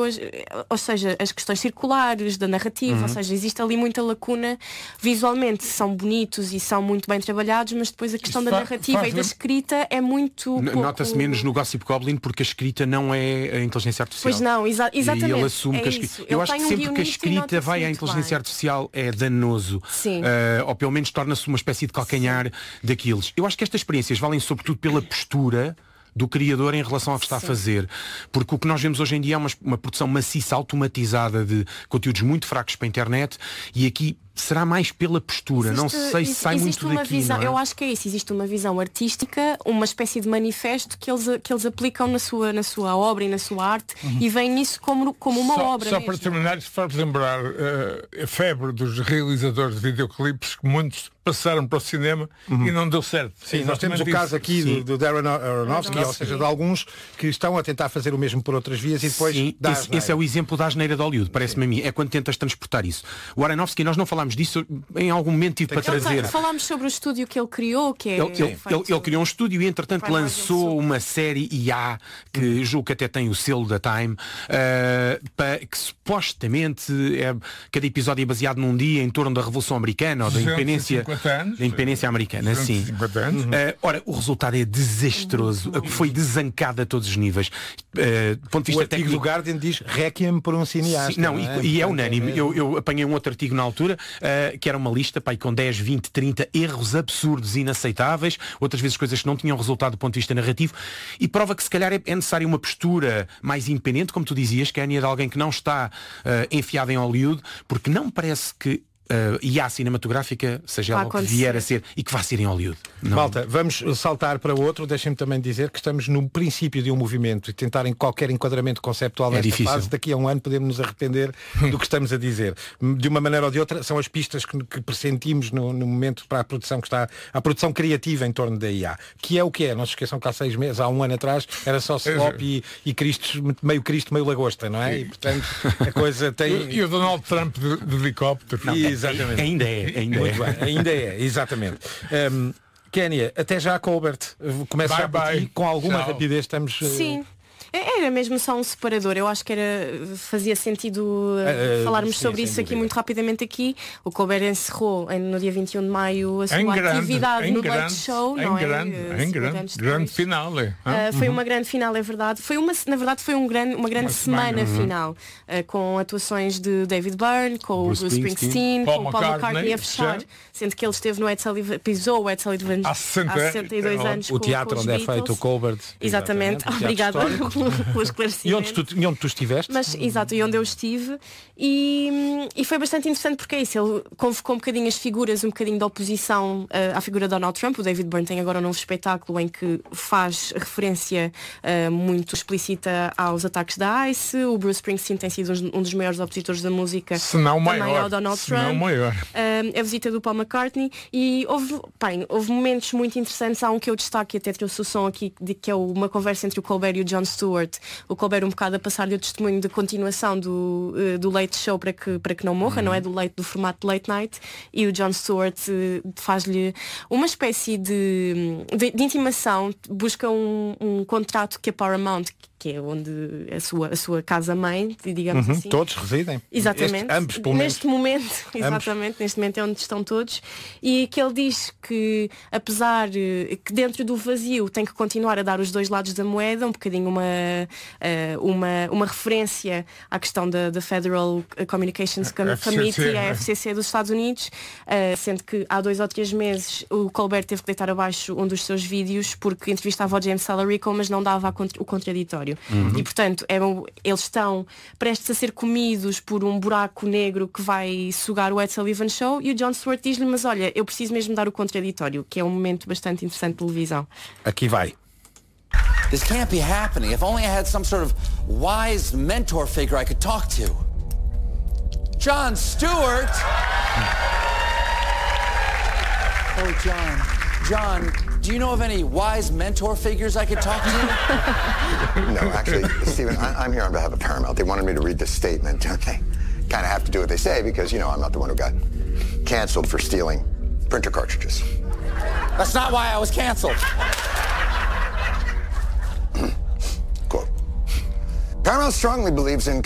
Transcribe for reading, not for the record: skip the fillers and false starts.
pessoas, ou seja, as questões circulares da narrativa, ou seja, existe ali muita lacuna. Visualmente são bonitos e são muito bem trabalhados, mas depois a questão da narrativa e da escrita é muito pouco... Nota-se menos no Gossip Goblin porque a escrita não é a inteligência artificial. Pois não, exatamente. E ele assume que eu acho que sempre que a escrita vai à inteligência artificial é danoso. Sim. Ou pelo menos torna-se uma espécie de calcanhar daqueles. Eu acho que estas experiências valem sobretudo pela postura do criador em relação ao que está a fazer. Porque o que nós vemos hoje em dia é uma produção maciça, automatizada de conteúdos muito fracos para a internet, e aqui será mais pela postura. Não sei se sai muito daqui, visão, não é? Eu acho que é isso. Existe uma visão artística, uma espécie de manifesto que eles aplicam na sua obra e na sua arte, e veem nisso como uma obra só mesmo. para terminar, isto faz lembrar a febre dos realizadores de videoclipes, que muitos passaram para o cinema e não deu certo. Sim, nós temos o caso aqui do Darren Aronofsky, ou seja, de alguns que estão a tentar fazer o mesmo por outras vias e depois esse é o exemplo da asneira de Hollywood, parece-me a mim. É quando tentas transportar isso. O Aronofsky, nós não falámos disso, em algum momento tive para trazer. Falámos sobre o estúdio que ele criou, que é... Ele criou um estúdio e entretanto lançou uma série IA, que julgo que até tem o selo da Time, que supostamente cada episódio é baseado num dia em torno da Revolução Americana ou da independência americana. Sim. Ora, o resultado é desastroso. Foi desancado a todos os níveis. Do ponto de vista técnico, do Guardian diz Requiem por um cineasta. Sim, e é unânime. Eu apanhei um outro artigo na altura que era uma lista com 10, 20, 30 erros absurdos, inaceitáveis, outras vezes coisas que não tinham resultado do ponto de vista narrativo, e prova que se calhar é necessária uma postura mais independente, como tu dizias, Kénia, de alguém que não está enfiado em Hollywood, porque não me parece que IA cinematográfica seja ela que vier a ser e que vá ser em Hollywood. Não. Malta, vamos saltar para outro. Deixem-me também dizer que estamos no princípio de um movimento e tentarem qualquer enquadramento conceptual nesta fase. Daqui a um ano podemos nos arrepender do que estamos a dizer. De uma maneira ou de outra, são as pistas que pressentimos no momento para a produção que está, a produção criativa em torno da IA. Que é o que é. Não se esqueçam que há 6 meses, há um ano atrás, era só Slop e Cristo, meio lagosta, não é? E portanto a coisa tem... E o Donald Trump de helicóptero. Exatamente. Ainda é, exatamente. Kénia, até já, Colbert. Começa já por ti, com alguma rapidez. Estamos... Sim. Era mesmo só um separador. Eu acho que fazia sentido falarmos sobre isso aqui muito rapidamente aqui. O Colbert encerrou no dia 21 de maio a sua atividade no Late Show, não é? Grande final. Foi uma grande final, é verdade. Na verdade foi uma grande semana final, com atuações de David Byrne, com o Bruce Springsteen, com o Paul McCartney a fechar, sendo que ele esteve no Ed Sullivan, pisou o Ed Sullivan há 62 anos. O teatro onde é feito o Colbert. Exatamente. Obrigada pelo esclarecimento. E onde tu estiveste? Mas, exato, e onde eu estive. E foi bastante interessante porque é isso. Ele convocou um bocadinho as figuras, um bocadinho da oposição à figura de Donald Trump. O David Byrne tem agora um novo espetáculo em que faz referência muito explícita aos ataques da ICE. O Bruce Springsteen tem sido um dos maiores opositores da música, se não também maior, ao Donald Trump. A visita do Paul McCartney. E houve momentos muito interessantes. Há um que eu destaque, até trouxe o som aqui, que é uma conversa entre o Colbert e o Jon Stewart. O Colbert um bocado a passar-lhe o testemunho de continuação do Late Show para que não morra, não é? Do formato de Late Night. E o Jon Stewart faz-lhe uma espécie de intimação, busca um contrato que a Paramount, que é onde a sua casa-mãe, digamos assim. Todos residem. Exatamente. Ambos, pelo menos. Neste momento, exatamente, neste momento é onde estão todos. E que ele diz que, apesar que dentro do vazio tem que continuar a dar os dois lados da moeda, um bocadinho uma referência à questão da Federal Communications Committee, a FCC dos Estados Unidos, sendo que há 2 ou 3 meses o Colbert teve que deitar abaixo um dos seus vídeos porque entrevistava o James Salarico, mas não dava o contraditório. E portanto eles estão prestes a ser comidos por um buraco negro que vai sugar o Ed Sullivan Show, e o Jon Stewart diz-lhe: mas olha, eu preciso mesmo dar o contraditório, que é um momento bastante interessante de televisão. Aqui vai. This can't be happening. If only I had some sort of wise mentor figure I could talk to. Jon Stewart! Oh, John, do you know of any wise mentor figures I could talk to? No, actually, Stephen, I'm here on behalf of Paramount. They wanted me to read this statement. Okay, kind of have to do what they say because, I'm not the one who got canceled for stealing printer cartridges. That's not why I was canceled. Quote, Paramount strongly believes in